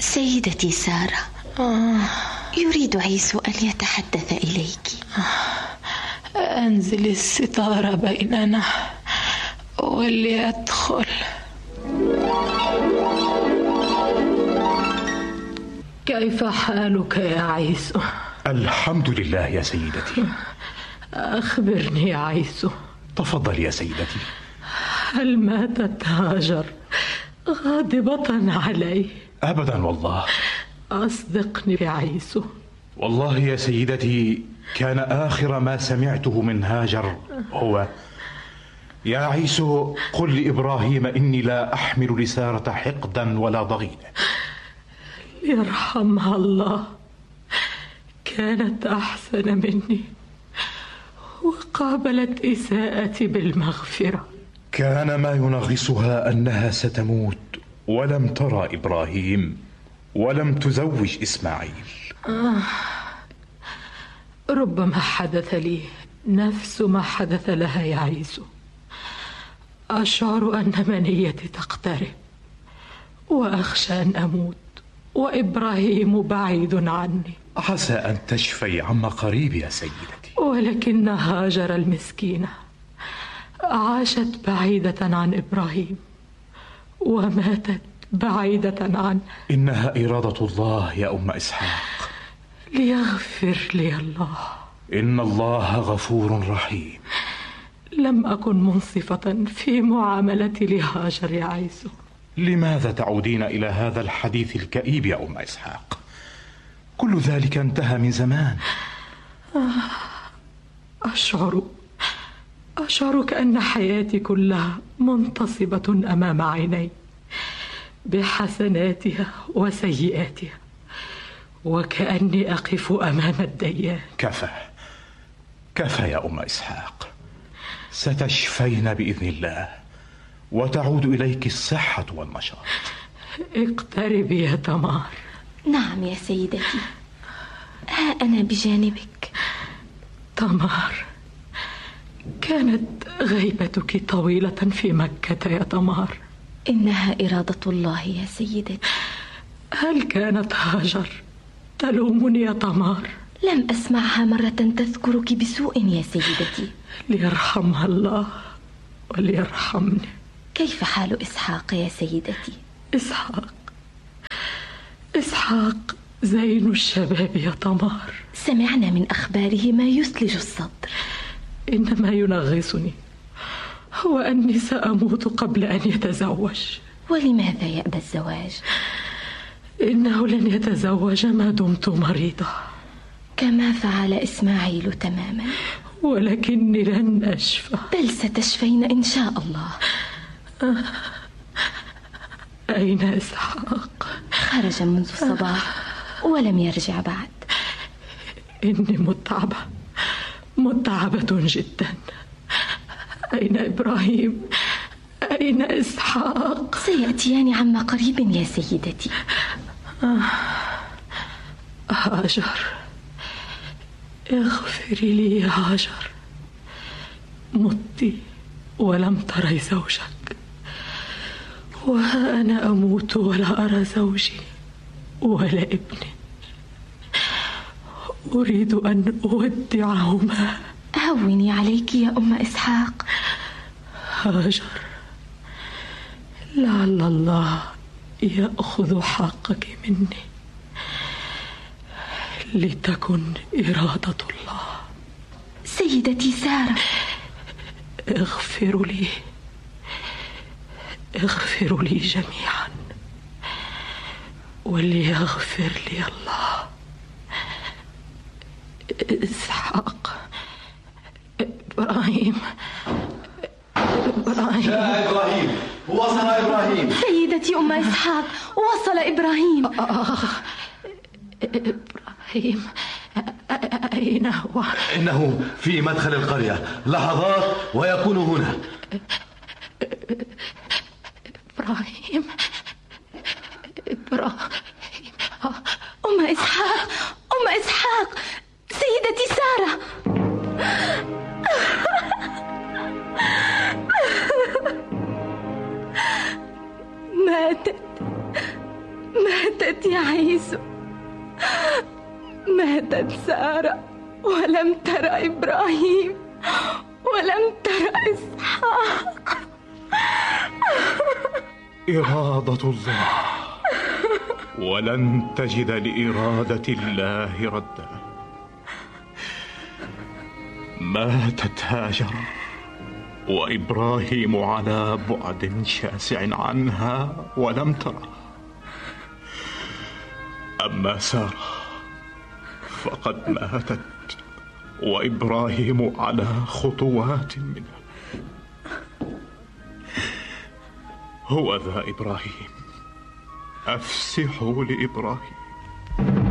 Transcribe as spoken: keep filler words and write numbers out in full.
سيدتي سارة، آه. يريد عيسو أن يتحدث إليك. أنزل الستار بيننا وليدخل. كيف حالك يا عيسو؟ الحمد لله يا سيدتي. أخبرني يا عيسو. تفضل يا سيدتي. هل ماتت هاجر غاضبة علي؟ أبدا والله. أصدقني يا عيسو. والله يا سيدتي كان آخر ما سمعته من هاجر هو: يا عيسو قل لإبراهيم إني لا أحمل لسارة حقدا ولا ضغينة. يرحمها الله، كانت أحسن مني وقابلت إساءتي بالمغفرة. كان ما ينغصها أنها ستموت ولم ترى إبراهيم ولم تزوج إسماعيل. آه. ربما حدث لي نفس ما حدث لها يا عيسو. أشعر أن منيتي تقترب وأخشى أن أموت وإبراهيم بعيد عني. عسى أن تشفي عما قريب يا سيدتي. ولكن هاجر المسكينة عاشت بعيدة عن إبراهيم وماتت بعيدة عنه. إنها إرادة الله يا أم إسحاق. ليغفر لي الله. إن الله غفور رحيم. لم أكن منصفة في معاملتي لهاجر يا عيسو. لماذا تعودين إلى هذا الحديث الكئيب يا أم إسحاق؟ كل ذلك انتهى من زمان. أشعر أشعر كأن حياتي كلها منتصبة أمام عيني بحسناتها وسيئاتها، وكأني أقف أمام الديان. كفى كفى يا أم إسحاق، ستشفين بإذن الله وتعود إليك الصحة والنشاط. اقتربي يا تمار. نعم يا سيدتي، ها أنا بجانبك. تمار، كانت غيبتك طويلة في مكة يا تمار. إنها إرادة الله يا سيدتي. هل كانت هاجر تلومني يا تمار؟ لم أسمعها مرة تذكرك بسوء يا سيدتي. ليرحمها الله وليرحمني. كيف حال إسحاق يا سيدتي؟ إسحاق إسحاق زين الشباب يا تمار. سمعنا من أخباره ما يثلج الصدر. إنما ينغصني هو أني سأموت قبل أن يتزوج. ولماذا يأبى الزواج؟ إنه لن يتزوج ما دمت مريضة، كما فعل إسماعيل تماما. ولكني لن أشفى. بل ستشفين إن شاء الله. آه. أين إسحاق؟ خرج منذ الصباح ولم يرجع بعد. إني متعبة متعبة جدا. أين إبراهيم؟ أين إسحاق؟ سيأتيان عما قريب يا سيدتي. آه. هاجر، اغفري لي يا هاجر. مت ولم تري زوجك، وها أنا أموت ولا أرى زوجي ولا ابني. أريد أن أودعهما. هوني عليك يا أم إسحاق. هاجر، لعل الله يأخذ حقك مني لتكن إرادة الله. سيدتي سارة، اغفروا لي اغفروا لي جميعا وليغفر لي الله. إسحاق، إبراهيم إبراهيم يا إبراهيم، وصل إبراهيم. سيدتي أم إسحاق، وصل إبراهيم. آه. إبراهيم أين هو؟ إنه في مدخل القرية، لحظات ويكون هنا. إبراهيم إبراهيم أم إسحاق، أم إسحاق، سيدتي سارة. ماتت ماتت يا عيسو، ماتت سارة، ولم ترى إبراهيم، ولم ترى إسحاق. إرادة الله، ولن تجد لإرادة الله ردا. ماتت هاجر، وإبراهيم على بعد شاسع عنها ولم تره. أما سارة فقد ماتت، وإبراهيم على خطوات منها. هو ذا إبراهيم، أفسحوا لإبراهيم.